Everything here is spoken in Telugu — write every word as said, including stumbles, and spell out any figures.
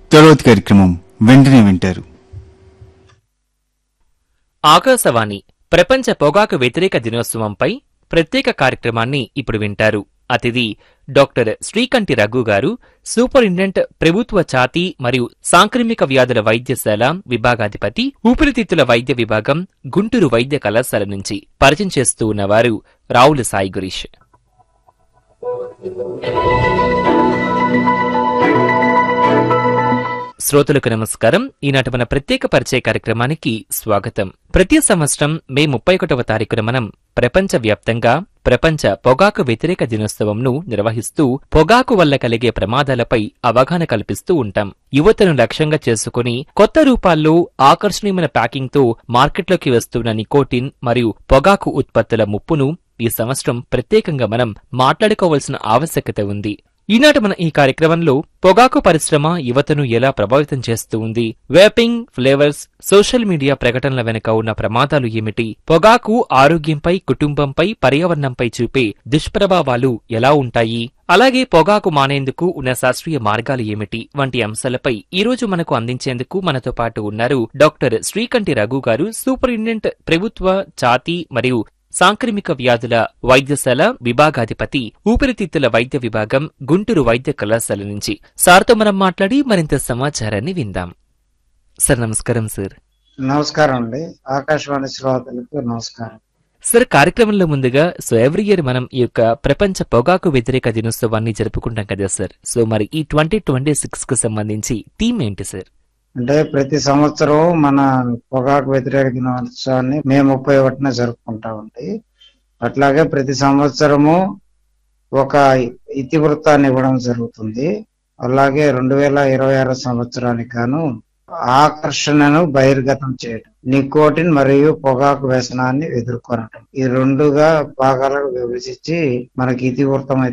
తరువాతి కార్యక్రమం వెంటనే వింటారు. ఆకాశవాణి ప్రపంచ పొగాకు వ్యతిరేక దినోత్సవంపై ప్రత్యేక కార్యక్రమాన్ని ఇప్పుడు వింటారు. అతిథి డాక్టర్ శ్రీకంఠి రఘు గారు, సూపరింటెండెంట్ ప్రభుత్వ ఛాతీ మరియు సాంక్రమిక వ్యాధుల వైద్యశాల విభాగాధిపతి, ఊపిరితిత్తుల వైద్య విభాగం, గుంటూరు వైద్య కళాశాల నుంచి. పరిచయం చేస్తూ ఉన్నవారు రావుల సాయి గురీష్. శ్రోతలకు నమస్కారం. ఈనాటి మన ప్రత్యేక పరిచయ కార్యక్రమానికి స్వాగతం. ప్రతి సంవత్సరం మే ముప్పై ఒకటవ తారీఖున మనం ప్రపంచ వ్యాప్తంగా ప్రపంచ పొగాకు వ్యతిరేక దినోత్సవంను నిర్వహిస్తూ పొగాకు వల్ల కలిగే ప్రమాదాలపై అవగాహన కల్పిస్తూ ఉంటాం. యువతను లక్ష్యంగా చేసుకుని కొత్త రూపాల్లో ఆకర్షణీయమైన ప్యాకింగ్తో మార్కెట్లోకి వస్తున్న నికోటిన్ మరియు పొగాకు ఉత్పత్తుల ముప్పును ఈ సంవత్సరం ప్రత్యేకంగా మనం మాట్లాడుకోవాల్సిన ఆవశ్యకత ఉంది. ఈనాటి మన ఈ కార్యక్రమంలో పొగాకు పరిశ్రమ యువతను ఎలా ప్రభావితం చేస్తూ ఉంది, వేపింగ్, ఫ్లేవర్స్, సోషల్ మీడియా ప్రకటనల వెనుక ఉన్న ప్రమాదాలు ఏమిటి, పొగాకు ఆరోగ్యంపై, కుటుంబంపై, పర్యావరణంపై చూపే దుష్ప్రభావాలు ఎలా ఉంటాయి, అలాగే పొగాకు మానేందుకు ఉన్న శాస్త్రీయ మార్గాలు ఏమిటి వంటి అంశాలపై ఈ రోజు మనకు అందించేందుకు మనతో పాటు ఉన్నారు డాక్టర్ శ్రీకంఠి రఘు గారు, సూపరింటెండెంట్ ప్రభుత్వ ఛాతీ మరియు సాంక్రమిక వ్యాధుల వైద్యశాల విభాగాధిపతి, ఊపిరితిత్తుల వైద్య విభాగం, గుంటూరు వైద్య కళాశాల నుంచి. సార్తో మనం మాట్లాడి మరింత సమాచారాన్ని విందాం. సార్ నమస్కారం. సార్ నమస్కారం అండి. ఆకాశవాణి శ్రోతలకు నమస్కారం. సార్, కార్యక్రమంలో ముందుగా సో ఎవ్రీ ఇయర్ మనం ఈ యొక్క ప్రపంచ పొగాకు వ్యతిరేక దినోత్సవాన్ని జరుపుకుంటాం కదా సార్. సో మరి ఈ ట్వంటీ ట్వంటీ సిక్స్ కు సంబంధించి థీమ్ ఏంటి సార్? అంటే ప్రతి సంవత్సరం మన పొగాకు వ్యతిరేక దినోత్సవాన్ని మే ముప్పై ఒకటిన జరుపుకుంటామండి. అట్లాగే ప్రతి సంవత్సరము ఒక ఇతివృత్తాన్ని ఇవ్వడం జరుగుతుంది. అలాగే రెండు వేల ఇరవై ఆరు సంవత్సరానికి గాను ఆకర్షణను బహిర్గతం చేయడం, నికోటిన్ మరియు పొగాకు వ్యసనాన్ని ఎదుర్కొనడం, ఈ రెండుగా భాగాలకు విభజించి మనకి ఇతివృత్తం